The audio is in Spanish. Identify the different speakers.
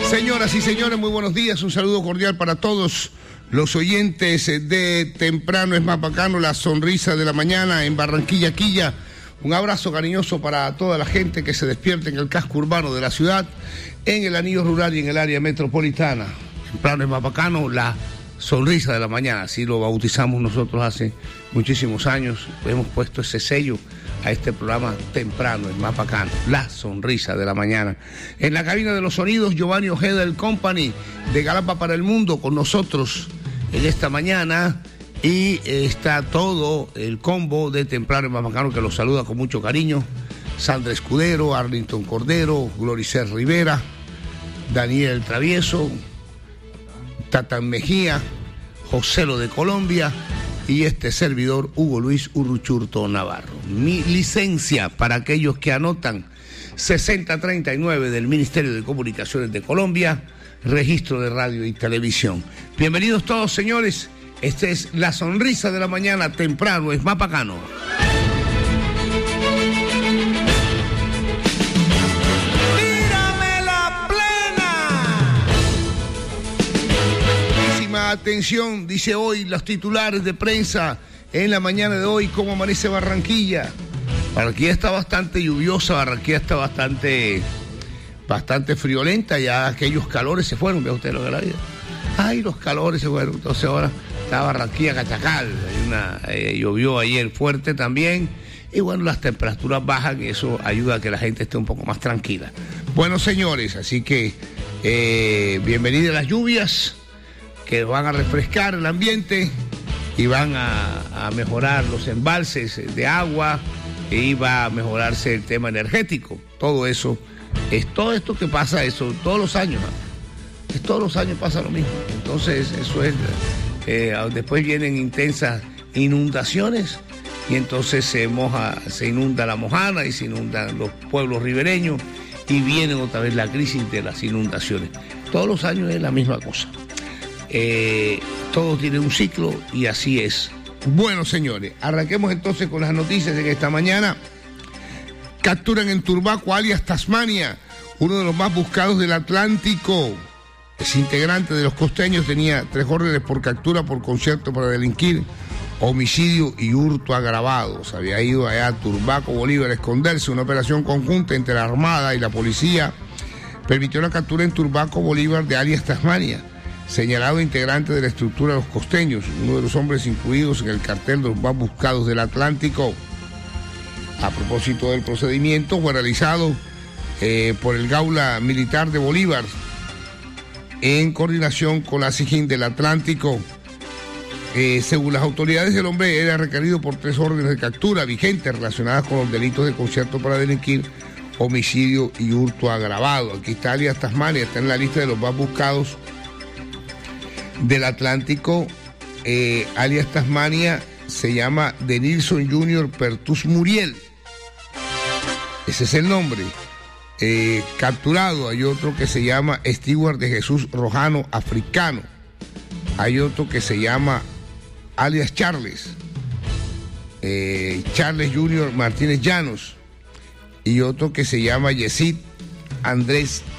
Speaker 1: Señoras y señores, muy buenos días. Un saludo cordial para todos los oyentes de Temprano es Más Bacano, la sonrisa de la mañana en Barranquilla, Quilla. Un abrazo cariñoso para toda la gente que se despierte en el casco urbano de la ciudad, en el anillo rural y en el área metropolitana. Temprano es Más Bacano, la sonrisa de la mañana. Así lo bautizamos nosotros hace muchísimos años. Hemos puesto ese sello a este programa. Temprano es Más Bacano, la sonrisa de la mañana. En la cabina de los sonidos, Giovanni Ojeda, el Company de Galapa para el Mundo, con nosotros en esta mañana. Y está todo el combo de Temprano es Más Bacano que los saluda con mucho cariño. Sandra Escudero, Arlington Cordero, Gloricer Rivera, Daniel el Travieso, Tatán Mejía, Joselo de Colombia y este servidor Hugo Luis Urruchurto Navarro. Mi licencia para aquellos que anotan 6039 del Ministerio de Comunicaciones de Colombia, registro de radio y televisión. Bienvenidos todos, señores. Esta es la sonrisa de la mañana. Temprano es Más Bacano. Atención, dice hoy los titulares de prensa en la mañana de hoy, cómo amanece Barranquilla. Barranquilla está bastante lluviosa, Barranquilla está bastante friolenta, ya aquellos calores se fueron, vea usted lo que la vida. Ay, los calores se fueron, entonces ahora está Barranquilla Cachacal, llovió ayer fuerte también, y bueno, las temperaturas bajan y eso ayuda a que la gente esté un poco más tranquila. Bueno, señores, así que bienvenidas las lluvias, que van a refrescar el ambiente y van a mejorar los embalses de agua y va a mejorarse el tema energético. Todo eso, es todo esto que pasa, eso todos los años, ¿no? Todos los años pasa lo mismo. Entonces eso es, después vienen intensas inundaciones y entonces se inunda la Mojana y se inundan los pueblos ribereños y viene otra vez la crisis de las inundaciones. Todos los años es la misma cosa. Todo tiene un ciclo y así es. Bueno, señores, arranquemos entonces con las noticias de que esta mañana capturan en Turbaco alias Tasmania, uno de los más buscados del Atlántico. Es integrante de los costeños, tenía 3 órdenes por captura por concierto para delinquir, homicidio y hurto agravados. Había ido allá a Turbaco, Bolívar, a esconderse. Una operación conjunta entre la Armada y la policía permitió la captura en Turbaco, Bolívar, de alias Tasmania, señalado integrante de la estructura de los costeños, uno de los hombres incluidos en el cartel de los más buscados del Atlántico. A propósito del procedimiento, fue realizado por el Gaula Militar de Bolívar en coordinación con la SIGIN del Atlántico. Según las autoridades, el hombre era requerido por 3 órdenes de captura vigentes relacionadas con los delitos de concierto para delinquir, homicidio y hurto agravado. Aquí está alias Tasmania, está en la lista de los más buscados del Atlántico. Alias Tasmania se llama Denilson Junior Pertus Muriel, ese es el nombre. Capturado hay otro que se llama Stewart de Jesús Rojano Africano, hay otro que se llama alias Charles Junior Martínez Llanos, y otro que se llama Yesid Andrés